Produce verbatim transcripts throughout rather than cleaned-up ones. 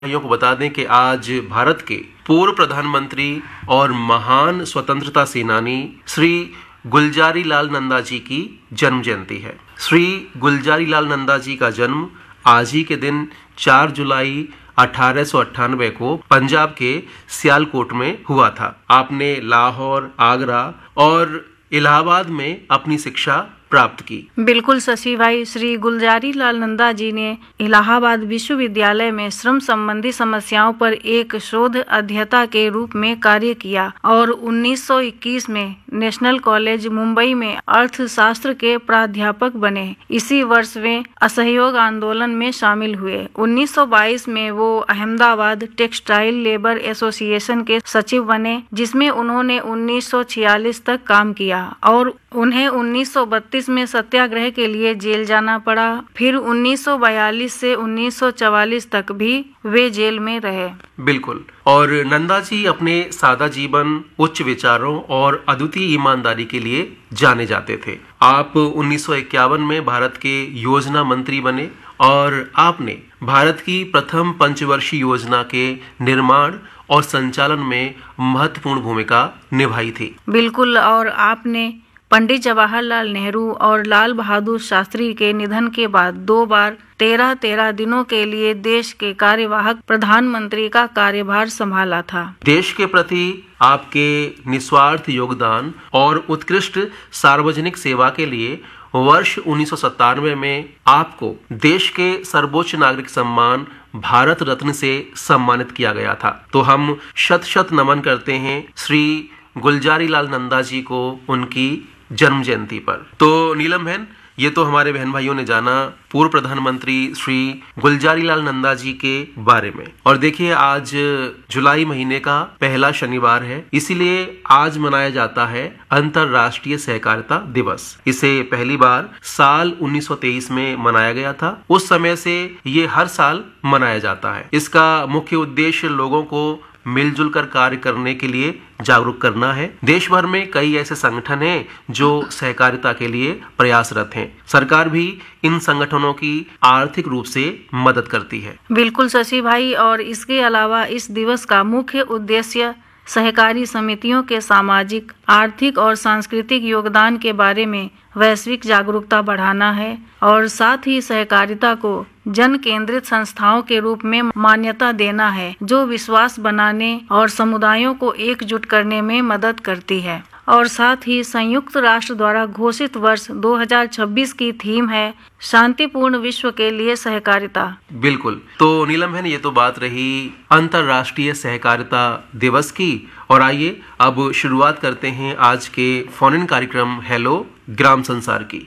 भाइयों को बता दें कि आज भारत के पूर्व प्रधानमंत्री और महान स्वतंत्रता सेनानी श्री गुलजारी लाल नंदा जी की जन्म जयंती है। श्री गुलजारी लाल नंदा जी का जन्म आज ही के दिन चार जुलाई अठारह सौ अट्ठानवे को पंजाब के सियालकोट में हुआ था। आपने लाहौर, आगरा और इलाहाबाद में अपनी शिक्षा प्राप्त की। बिल्कुल शशि भाई, श्री गुलजारी लाल नंदा जी ने इलाहाबाद विश्वविद्यालय में श्रम संबंधी समस्याओं पर एक शोध अध्येता के रूप में कार्य किया और उन्नीस सौ इक्कीस में नेशनल कॉलेज मुंबई में अर्थशास्त्र के प्राध्यापक बने। इसी वर्ष वे असहयोग आंदोलन में शामिल हुए। उन्नीस सौ बाईस में वो अहमदाबाद टेक्सटाइल लेबर एसोसिएशन के सचिव बने, जिसमें उन्होंने उन्नीस सौ छियालीस तक काम किया और उन्हें उन्नीस सौ बत्तीस में सत्याग्रह के लिए जेल जाना पड़ा। फिर उन्नीस सौ बयालीस से उन्नीस सौ चवालीस तक भी वे जेल में रहे। बिल्कुल। और नंदा जी अपने सादा जीवन, उच्च विचारों और अद्वितीय ईमानदारी के लिए जाने जाते थे। आप उन्नीस सौ इक्यावन में भारत के योजना मंत्री बने और आपने भारत की प्रथम पंचवर्षीय योजना के निर्माण और संचालन में महत्वपूर्ण भूमिका निभाई थी। बिल्कुल। और आपने पंडित जवाहरलाल नेहरू और लाल बहादुर शास्त्री के निधन के बाद दो बार तेरह तेरह दिनों के लिए देश के कार्यवाहक प्रधानमंत्री का कार्यभार संभाला था। देश के प्रति आपके निस्वार्थ योगदान और उत्कृष्ट सार्वजनिक सेवा के लिए वर्ष उन्नीस सौ सत्तानवे में आपको देश के सर्वोच्च नागरिक सम्मान भारत रत्न से सम्मानित किया गया था। तो हम शत शत नमन करते हैं श्री गुलजारी लाल नंदा जी को उनकी जन्म जयंती पर। तो नीलम बहन, ये तो हमारे बहन भाइयों ने जाना पूर्व प्रधानमंत्री श्री गुलजारी लाल नंदा जी के बारे में। और देखिए, आज जुलाई महीने का पहला शनिवार है, इसीलिए आज मनाया जाता है अंतर्राष्ट्रीय सहकारिता दिवस। इसे पहली बार साल उन्नीस सौ तेईस में मनाया गया था। उस समय से ये हर साल मनाया जाता है। इसका मुख्य उद्देश्य लोगों को मिलजुल कर कार्य करने के लिए जागरूक करना है। देश भर में कई ऐसे संगठन हैं जो सहकारिता के लिए प्रयासरत हैं। सरकार भी इन संगठनों की आर्थिक रूप से मदद करती है। बिल्कुल शशि भाई। और इसके अलावा इस दिवस का मुख्य उद्देश्य सहकारी समितियों के सामाजिक, आर्थिक और सांस्कृतिक योगदान के बारे में वैश्विक जागरूकता बढ़ाना है और साथ ही सहकारिता को जन केंद्रित संस्थाओं के रूप में मान्यता देना है, जो विश्वास बनाने और समुदायों को एकजुट करने में मदद करती है। और साथ ही संयुक्त राष्ट्र द्वारा घोषित वर्ष दो हज़ार छब्बीस की थीम है शांतिपूर्ण विश्व के लिए सहकारिता। बिल्कुल। तो नीलम बहन, ये तो बात रही अंतर्राष्ट्रीय सहकारिता दिवस की। और आइए अब शुरुआत करते हैं आज के फोन इन कार्यक्रम हेलो ग्राम संसार की।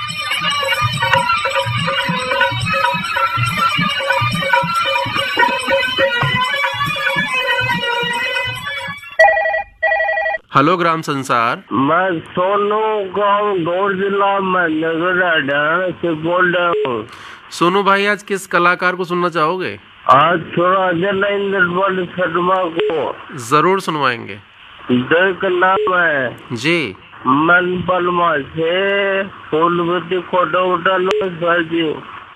हेलो ग्राम संसार। मैं सोनू गाँव गौर जिला में नगर हरियाणा से बोल रहा हूँ। सोनू भाई, आज किस कलाकार को सुनना चाहोगे? आज थोड़ा जनेंद्र शर्मा को जरूर सुनवाएंगे। देख नाम है जी। मन पलमा से फूलवती जी।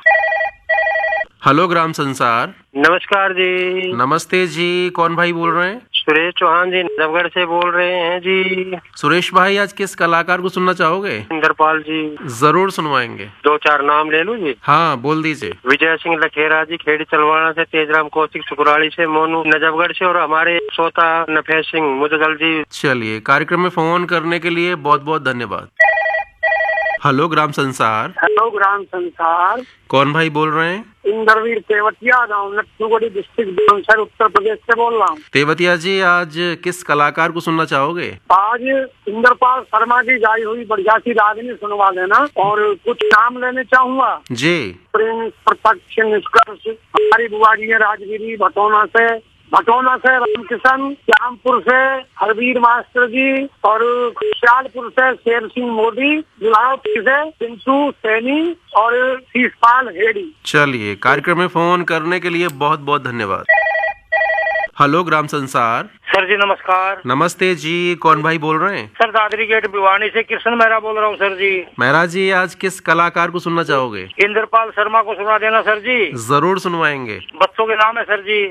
हेलो ग्राम संसार। नमस्कार जी। नमस्ते जी, कौन भाई बोल रहे हैं? सुरेश चौहान जी, नजफगढ़ से बोल रहे हैं जी। सुरेश भाई, आज किस कलाकार को सुनना चाहोगे? इंद्रपाल जी। जरूर सुनवाएंगे। दो चार नाम ले लूं जी? हाँ, बोल दीजिए। विजय सिंह लखेरा जी, खेड़ी चलवाना से, तेजराम कौशिक सुकुराड़ी से, मोनू नजफगढ़ से और हमारे सोता नफेस सिंह मुदगल जी। चलिए, कार्यक्रम में फोन करने के लिए बहुत बहुत धन्यवाद। हेलो ग्राम संसार। हेलो ग्राम संसार। कौन भाई बोल रहे हैं? इंद्रवीर तेवतिया, गाँव नथुगढ़ी, डिस्ट्रिक्ट बुलंदशहर, उत्तर प्रदेश से बोल रहा हूँ। तेवतिया जी, आज किस कलाकार को सुनना चाहोगे? आज इंद्रपाल शर्मा की गाई हुई बढ़िया सी रागनी सुनवा देना। और कुछ नाम लेने चाहूँगा जी। प्रिंस, प्रत्यक्ष, निष्कर्ष, हमारी बुआ जी है राजगिरी भटोना से, भटोना से रामकिशन, श्यामपुर से हरवीर मास्टर जी और खुशहालपुर से शेर सिंह मोदी, गुलाबपुर से पिंटू सैनी और शीशपाल हेड़ी। चलिए, कार्यक्रम में फोन करने के लिए बहुत बहुत धन्यवाद। हेलो ग्राम संसार। सर जी नमस्कार। नमस्ते जी, कौन भाई बोल रहे हैं? सर दादरी गेट भिवानी से कृष्ण मेहरा बोल रहा हूँ सर जी। मेहरा जी, आज किस कलाकार को सुनना चाहोगे? इंद्रपाल शर्मा को सुना देना सर जी। जरूर सुनवाएंगे। बच्चों के नाम है सर जी